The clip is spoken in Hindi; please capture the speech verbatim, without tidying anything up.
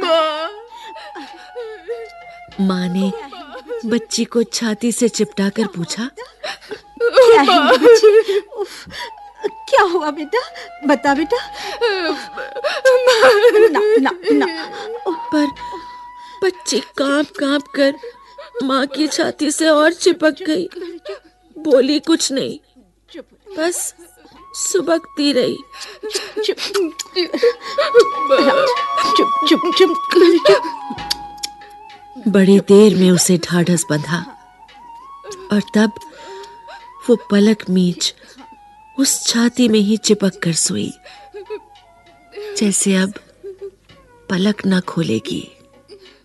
माँ ने बच्ची को छाती से चिपटा कर पूछा, क्या है बच्ची? उफ, क्या हुआ बेटा? बता बेटा। ना ना ना। पर बच्ची कांप कांप कर माँ की छाती से और चिपक गई। बोली कुछ नहीं, बस सुबकती रही। चुप चुप चुप चुप। बड़ी देर में उसे ढाढ़स बंधा और तब वो पलक मीच उस छाती में ही चिपक कर सोई, जैसे अब पलक न खोलेगी।